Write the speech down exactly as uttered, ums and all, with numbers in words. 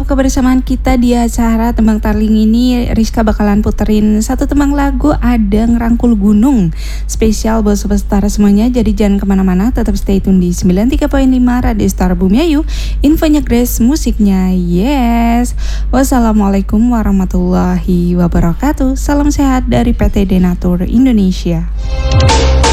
kebersamaan kita di acara Tembang Tarling ini. Rizka bakalan puterin satu tembang lagu Ada Ngerangkul Gunung, spesial buat Sobat Setara semuanya. Jadi jangan kemana-mana, tetap stay tune di sembilan puluh tiga koma lima Radio Setara Bumi Ayu. Infonya Grace, musiknya Yes. Wassalamualaikum warahmatullahi wabarakatuh. Salam sehat dari P T Denatur Indonesia.